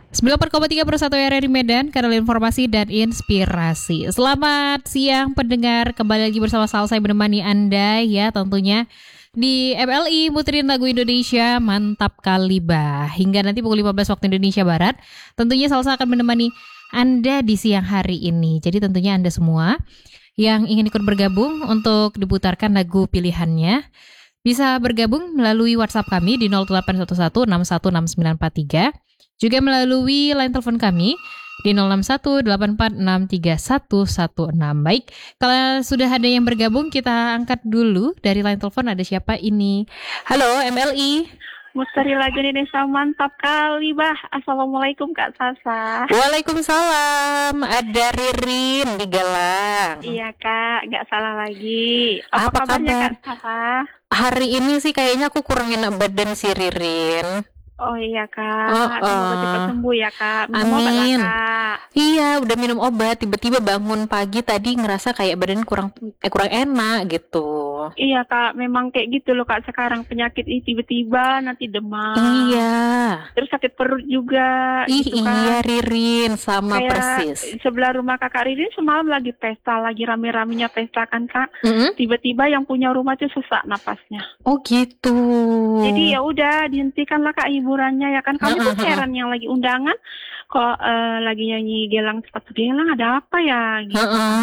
94,3 per 1 RRI Medan, kanal informasi dan inspirasi. Selamat siang pendengar, kembali lagi bersama saya menemani Anda ya tentunya di MLI muterin lagu Indonesia mantap kali bah. Hingga nanti pukul 15 waktu Indonesia Barat. Tentunya Salsa akan menemani Anda di siang hari ini. Jadi tentunya Anda semua yang ingin ikut bergabung untuk diputarkan lagu pilihannya bisa bergabung melalui WhatsApp kami di 0811 616943. Juga melalui line telepon kami di 0618463116. Baik, kalau sudah ada yang bergabung kita angkat dulu dari line telepon. Ada siapa ini? Halo MLI. Mustari lagu Indonesia mantap kali bah. Assalamualaikum Kak Sasa. Waalaikumsalam. Ada Ririn di Galang. Iya Kak, gak salah lagi. Apa kabarnya Kak Sasa? Hari ini sih kayaknya aku kurang enak badan sih Ririn. Oh iya Kak, semoga cepat sembuh ya Kak. Minum obat lah Kak. Iya, udah minum obat. Tiba-tiba bangun pagi tadi ngerasa kayak badan kurang enak gitu. Iya Kak, memang kayak gitu loh Kak. Sekarang penyakit ini tiba-tiba nanti demam. Iya. Terus sakit perut juga. Gitu, iya Ririn, sama kayak persis. Sebelah rumah Kakak Ririn semalam lagi pesta, lagi rame-ramenya pesta kan Kak. Tiba-tiba yang punya rumah tuh sesak napasnya. Oh gitu. Jadi ya udah dihentikanlah Kak hiburannya ya kan. Kami tuh heran yang lagi undangan kok lagi nyanyi Gelang Sepatu Gelang, ada apa ya gitu.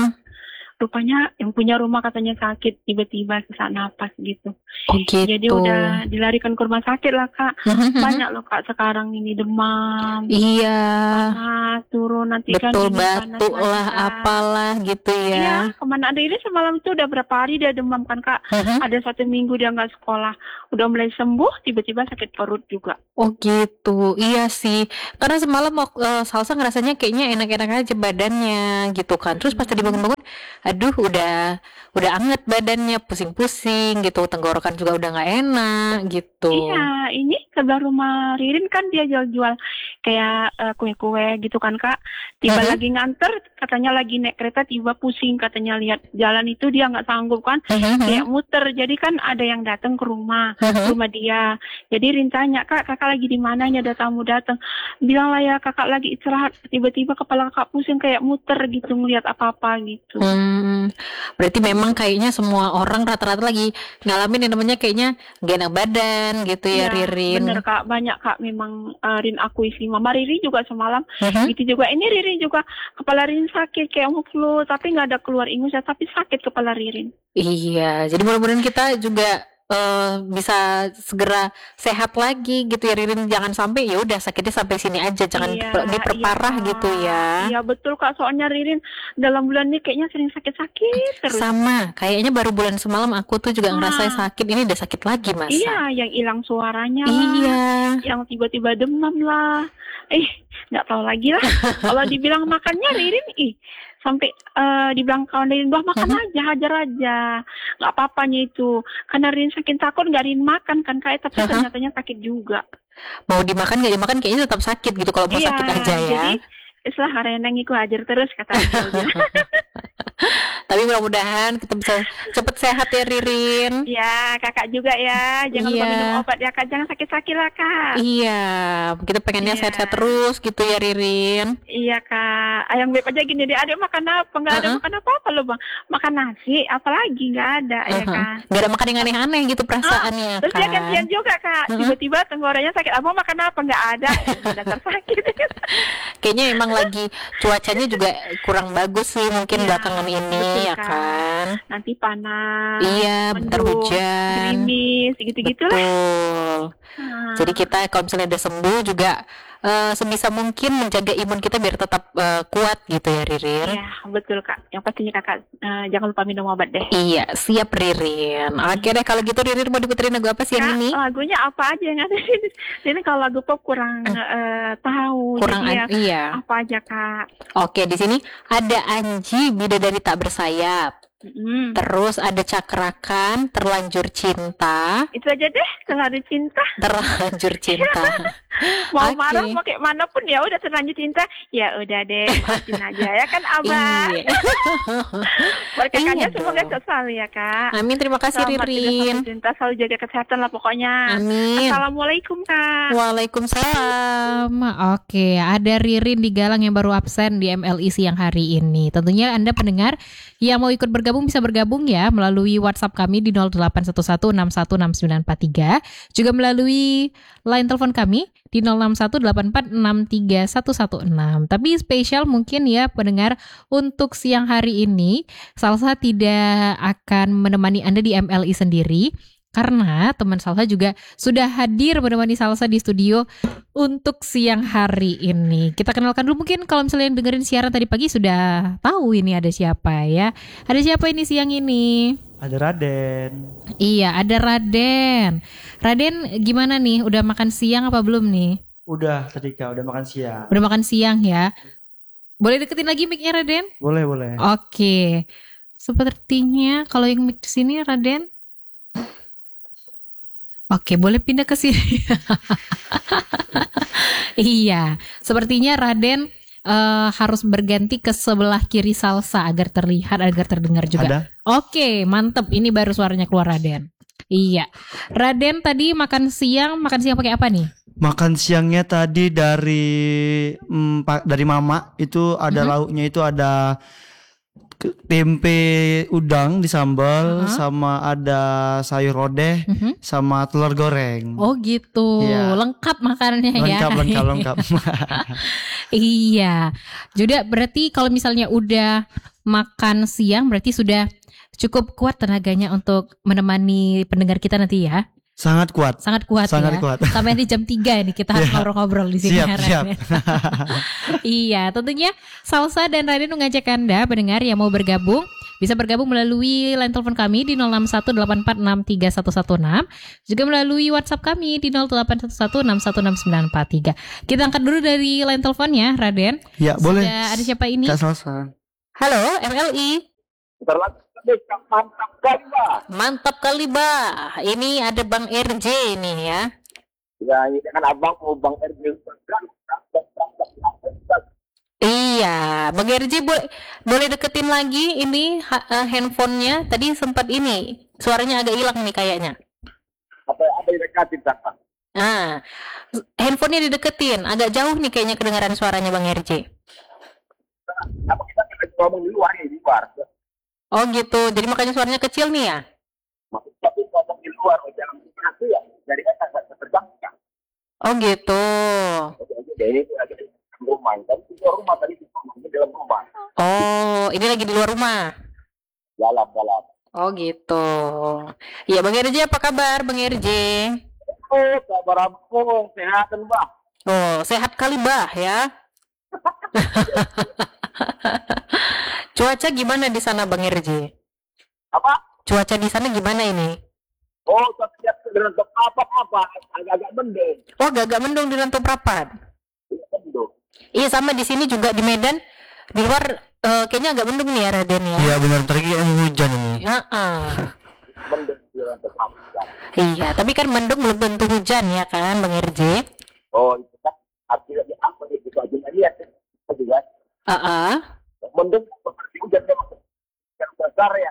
Rupanya yang punya rumah katanya sakit, tiba-tiba sesak napas gitu. Oh gitu. Jadi udah dilarikan ke rumah sakit lah Kak. Banyak loh Kak sekarang ini demam. Iya. Panas, turun nanti betul, kan. Betul, batuk lah apalah gitu ya. Iya, kemana ada ini semalam itu udah berapa hari dia demam kan Kak. Ada 1 minggu dia gak sekolah. Udah mulai sembuh, tiba-tiba sakit perut juga. Oh gitu, iya sih. Karena semalam Salsa ngerasanya kayaknya enak-enak aja badannya gitu kan. Terus pas tadi bangun-bangun, aduh udah anget badannya, pusing-pusing gitu, tenggorokan juga udah nggak enak gitu. Iya, ini sebelah rumah Ririn kan dia jual-jual kayak kue-kue gitu kan Kak. Tiba lagi nganter, katanya lagi naik kereta tiba pusing, katanya lihat jalan itu dia nggak sanggup kan, kayak muter. Jadi kan ada yang datang ke rumah dia. Jadi Rin tanya, kakak lagi di mana? Ada tamu datang. Bilang lah ya kakak lagi istirahat. Tiba-tiba kepala kakak pusing kayak muter gitu ngelihat apa-apa gitu. Berarti memang kayaknya semua orang rata-rata lagi ngalamin yang namanya kayaknya gak enak badan gitu ya Ririn. Bener Kak, banyak Kak memang Rin akui sih. Mama Riri juga semalam gitu juga. Ini Ririn juga kepala Ririn sakit kayak mau flu tapi nggak ada keluar ingusnya tapi sakit kepala Ririn. Iya, jadi mudah-mudahan kita juga bisa segera sehat lagi gitu ya Ririn, jangan sampai ya udah sakitnya sampai sini aja, jangan diperparah gitu ya. Iya betul Kak, soalnya Ririn dalam bulan ini kayaknya sering sakit-sakit terus. Sama, kayaknya baru bulan semalam aku tuh juga ngerasa sakit, ini udah sakit lagi Mas. Iya, yang hilang suaranya yang tiba-tiba demam lah. Nggak tahu lagi lah. Kalau dibilang makannya Ririn sampai dibilang kawan Ririn makan aja, hajar aja, nggak apa-apanya itu. Karena Ririn saking takut nggak Ririn makan kan kayak tapi ternyatanya sakit juga. Mau dimakan nggak dimakan kayaknya tetap sakit gitu kalau mau sakit aja ya. Jadi istilah reneng iku hajar terus kata dia. Tapi mudah-mudahan kita bisa cepet sehat ya Ririn. Ya kakak juga ya. Jangan lupa minum obat ya Kak. Jangan sakit-sakit lah Kak. Iya, kita pengennya sehat-sehat terus gitu ya Ririn. Iya Kak. Ayang beb aja gini deh. Adik makan apa? Nggak ada makan apa-apa loh Bang. Makan nasi apalagi nggak ada ya kan. Nggak ada makan yang aneh-aneh gitu perasaannya terus kan. Terus dia gantian juga Kak. Tiba-tiba tenggorokannya sakit. Abang makan apa? Nggak ada. Dasar sakit. Kayaknya emang lagi cuacanya juga kurang bagus sih mungkin belakangan ini. Betul, ya kan. Nanti panas. Iya, bentar hujan. Gerimis, gitu-gitu lah. Betul. Jadi kita kalau misalnya udah sembuh juga sebisa mungkin menjaga imun kita biar tetap kuat gitu ya Ririn. Iya, betul Kak. Yang pastinya Kakak jangan lupa minum obat deh. Iya, siap Ririn. Oke deh kalau gitu Ririn mau diputerin lagu apa sih yang ini? Lagunya apa aja yang ada di sini. Ini kalau lagu pop kurang tahu. Kurang iya. Apa aja Kak? Oke, di sini ada Anji Bidadari Tak Bersayap. Terus ada Cakrakan, Terlanjur Cinta. Itu aja deh, Terlanjur Cinta. Terlanjur Cinta. Mau Oke. marah mau kayak mana pun ya udah terlanjur cinta. Ya udah deh, maafin aja ya kan Abang. Iya. Berkahnya Iya semoga dong. selalu ya Kak. Amin, terima kasih Selamat juga Ririn. selalu cinta, selalu jaga kesehatan lah pokoknya. Amin. Assalamualaikum Kak. Waalaikumsalam. Oke, ada Ririn di Galang yang baru absen di MLI siang hari ini. Tentunya Anda pendengar yang mau ikut bergabung bisa bergabung ya melalui WhatsApp kami di 0811616943, juga melalui line telepon kami di 0618463116. Tapi spesial mungkin ya pendengar, untuk siang hari ini Salsa tidak akan menemani Anda di MLI sendiri, karena teman Salsa juga sudah hadir menemani Salsa di studio untuk siang hari ini. Kita kenalkan dulu, mungkin kalau misalnya yang dengerin siaran tadi pagi sudah tahu ini ada siapa ya. Ada siapa ini siang ini? Ada Raden. Iya, ada Raden. Raden gimana nih? Udah makan siang apa belum nih? Udah tadi Kak, udah makan siang. Udah makan siang ya. Boleh deketin lagi mic-nya Raden? Boleh. Oke. Sepertinya kalau yang mic di sini Raden. Oke, boleh pindah ke sini. Iya, sepertinya Raden harus berganti ke sebelah kiri Salsa agar terlihat, agar terdengar juga. Ada? Oke, mantep. Ini baru suaranya keluar Raden. Iya. Raden tadi makan siang pakai apa nih? Makan siangnya tadi dari Mama itu ada lauknya, itu ada tempe udang di sambal, sama ada sayur lodeh, sama telur goreng. Oh gitu, Iya. lengkap makanannya ya. Lengkap. Iya. Juga berarti kalau misalnya udah makan siang berarti sudah cukup kuat tenaganya untuk menemani pendengar kita nanti ya. Sangat kuat. Sangat kuat. Sampai di jam 3 nih kita harus ngobrol-ngobrol di sini. Siap. Iya, tentunya Salsa dan Raden mengajak Anda pendengar yang mau bergabung bisa bergabung melalui line telepon kami di 0618463116, juga melalui WhatsApp kami di 0811616693. Kita angkat dulu dari line teleponnya, Raden. Ya, boleh. Sudah ada siapa ini? Kak Salsa. Halo, MLI. Mantap kali, Pak. Mantap kali, Bah. Ini ada Bang RJ ini ya. Ya, ini kan abang mau Bang RJ. Iya, Bang RJ boleh deketin lagi ini handphonenya. Tadi sempat ini suaranya agak hilang nih kayaknya. Apa yang dekatin, Pak? Nah, handphonenya dideketin, agak jauh nih kayaknya kedengaran suaranya Bang RJ. Apa kita ngomong di luar nih, di luar. Oh gitu, jadi makanya suaranya kecil nih ya? Maksudnya tapi ngomong di luar, jangan itu ya. Jadi kan agak terbangkan. Oh gitu. Jadi ini lagi di rumah. Tapi di luar rumah tadi di dalam rumah. Oh, ini lagi di luar rumah. Dalam. Oh gitu. Iya, Bang RJ, apa kabar Bang RJ? Oh, kabar ampun, sehat kan, Bang. Oh, sehat kali Bah ya. Cuaca gimana di sana Bang RJ? Apa? Cuaca di sana gimana ini? Oh, tapi ya dengan apa? Agak mendung. Oh, agak mendung di Rantau Prapat. Mendung. Iya, sama di sini juga di Medan. Di luar kayaknya agak mendung nih ya Raden ya. Iya benar, tadi hujan ini. Mendung di Rantau Prapat. Iya, tapi kan mendung belum tentu hujan ya kan Bang RJ? Oh, itu kan artinya apa nih itu aja lihat juga. Mendung seperti hujan yang besar ya.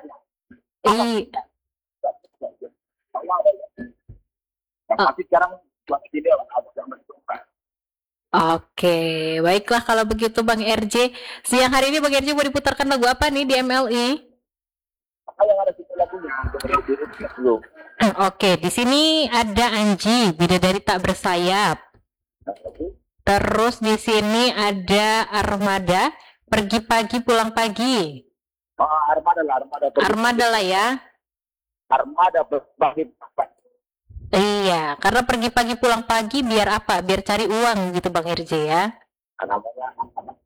Tapi sekarang masih ini agak mendung. Oke, baiklah kalau begitu Bang RJ. Siang hari ini Bang RJ mau diputarkan lagu apa nih di MLI? Apa yang ada di lagunya? Oke, di sini ada Anji, Bidadari Tak Bersayap. Terus di sini ada Armada, Pergi Pagi Pulang Pagi. Armada lah ya. Armada berbagi tempat. Iya, karena pergi pagi pulang pagi biar apa? Biar cari uang gitu Bang RJ ya. Namanya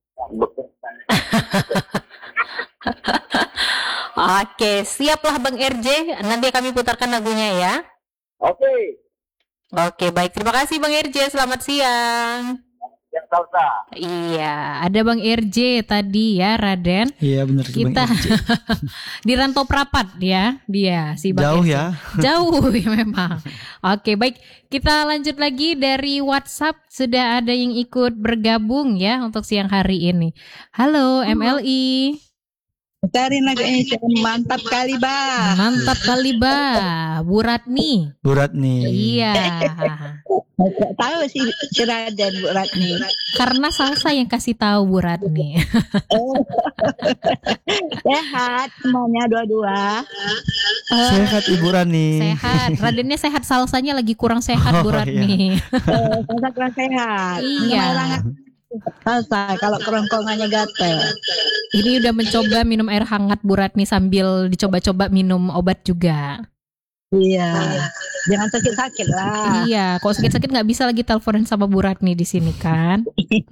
Oke, siaplah Bang RJ. Nanti kami putarkan lagunya ya. Oke. Oke, baik. Terima kasih Bang RJ. Selamat siang. yang salsa. Iya, ada Bang RJ tadi ya, Raden. Iya benar. Kita di Rantau Prapat ya, dia si Bang jauh RJ. ya. Jauh ya memang. Oke, baik. Kita lanjut lagi dari WhatsApp. Sudah ada yang ikut bergabung ya untuk siang hari ini. Halo MLI. Cari lagunya mantap kali bah. Mantap kali bah, Bu Ratni. Bu Ratni. Iya. Nggak tahu sih si Raden Bu Ratni. Karena salsa yang kasih tahu Bu Ratni. Sehat semuanya dua-dua. Sehat Ibu Rani. Sehat. Radennya sehat, salsanya lagi kurang sehat Bu Oh, Ratni. Sangat kurang sehat. Iya. Salsa kalau kerongkongannya gatel. Ini udah mencoba minum air hangat Bu Ratni sambil dicoba-coba minum obat juga. Iya. Jangan sakit-sakit lah. Iya, kalau sakit-sakit nggak bisa lagi teleponan sama Bu Ratni di sini kan.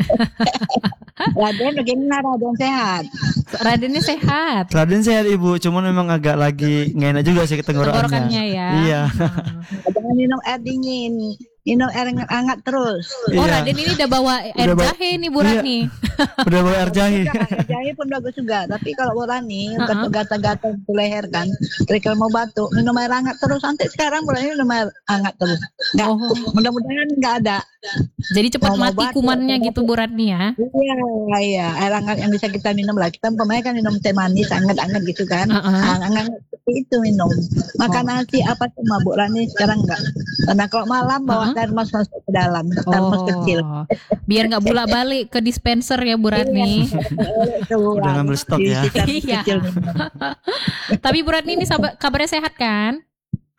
Raden bagaimana Raden sehat? Radennya sehat. Raden sehat Ibu, cuman memang agak lagi nggak enak juga sih tenggorokannya. Tenggorokannya ya. Iya. Jangan minum air dingin. Minum air hangat terus. Oh, Iya. Raden ini udah bawa air Udah bawa- jahe nih Bu Iya. Ratni. Udah bawa air jahe. Jahe pun bagus juga. Tapi kalau Rani gatal-gatal di leher kan, ketika mau batuk, minum air hangat terus. Sampai sekarang mulai minum air hangat terus. Nggak, Oh. mudah-mudahan nggak ada. Jadi cepat Mau mati batuk, kumannya mau gitu Bu Ratni ya. Iya, air hangat yang bisa kita minum lah. Kita umpamanya kan minum teh manis hangat-hangat gitu kan. Hangat seperti itu minum. Makan nasi apa semua Bu Rani sekarang enggak. Karena kalau malam bawa termos masuk ke dalam, termos kecil. Biar nggak bolak-balik ke dispenser ya Bu Ratni. Udah ngambil stok ya. Iya. Tapi Bu Ratni ini kabarnya sehat kan?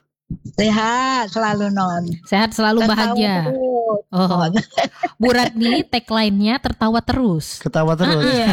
Sehat selalu non. Sehat selalu bahagia. Oh. Bu Ratni tagline-nya tertawa terus. Ketawa terus. Iya.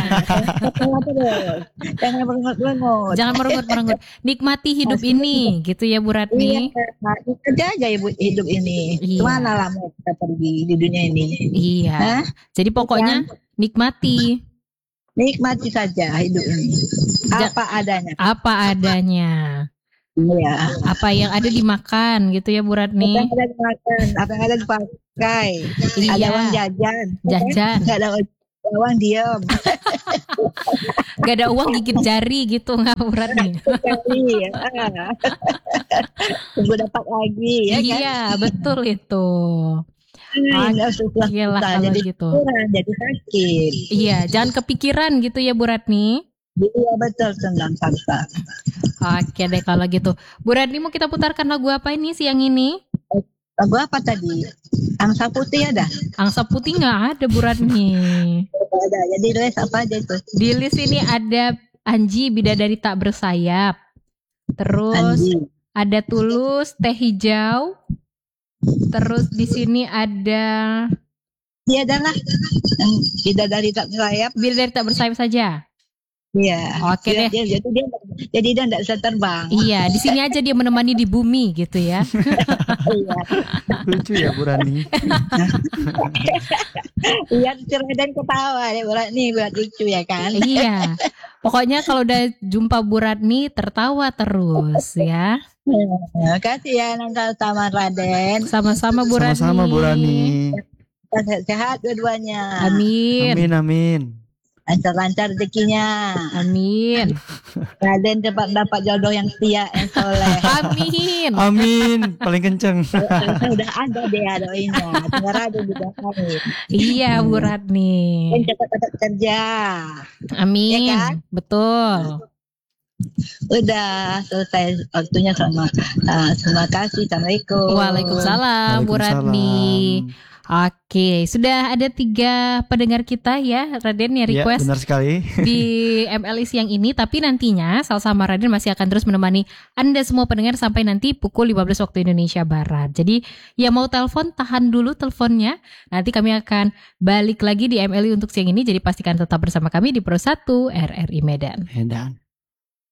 Jangan merengut-merengut. Jangan merengut-merengut. Nikmati hidup ini, gitu ya Bu Ratni. Iya, kerja aja ibu hidup ini. Iya. Kemana lah mau kita pergi di dunia ini? Iya. Hah? Jadi pokoknya nikmati Nikmati saja hidup ini. Apa adanya. apa adanya. Iya. Apa yang ada dimakan, gitu ya Bu Apa Ratni. yang ada dimakan, apa yang ada dipakai. Iya. Ada uang jajan. Jajan. Nggak ada uang diam. Gak ada uang gigit jari gitu nggak Bu Ratni. Iya. Tunggu dapat lagi ya kan. Iya, betul itu. Susah, Iyalah kalau jadi gitu. kurang, jadi sakit. Iya, jangan kepikiran gitu ya Bu Ratni. Iya betul tentang salsa. Oke deh kalau gitu. Bu Ratni mau kita putarkan lagu apa ini siang ini? Lagu apa tadi? Angsa putih ada? Angsa putih nggak ada Bu Ratni. Ada. Jadi les apa aja itu? Di list ini ada Anji Bidadari Tak Bersayap. Terus Anji. ada Tulus Teh Hijau. Terus di sini ada Dia adalah yang tidak dari tak sayap. Bidadari Tak Bersayap saja. Iya. Oke deh. Jadi dia tidak bisa terbang. Iya, di sini aja dia menemani di bumi gitu ya. Iya. Lucu ya Bu Rani. Lihat cerita dan ketawa ya Bu Ratni buat lucu ya kan. Iya. Pokoknya kalau udah jumpa Bu Ratni tertawa terus ya. Terima kasih ya Nanta sama Raden. Sama-sama Bu Ratni. Sama-sama Bu Rani. Sehat dua-duanya. Amin. Amin amin. Lancar-lancar rezekinya. Amin. Raden cepat dapat jodoh yang setia, yang soleh. Amin. Amin. Paling kenceng. Udah ada dia doinya. Tinggal Raden juga kami. Iya Bu Ratni. Dan cepat-cepat kerja. Amin. Ya kan? Betul. Udah selesai waktunya sama. Terima kasih. Assalamualaikum. Waalaikumsalam Bu Ratni. Oke, sudah ada 3 pendengar kita ya Raden yang Ya, request benar sekali. di MLI siang ini. Tapi nantinya Salsa sama Raden masih akan terus menemani Anda semua pendengar sampai nanti pukul 15 waktu Indonesia Barat. Jadi yang mau telepon tahan dulu teleponnya. Nanti kami akan balik lagi di MLI untuk siang ini. Jadi pastikan tetap bersama kami di Pro 1 RRI Medan. Medan.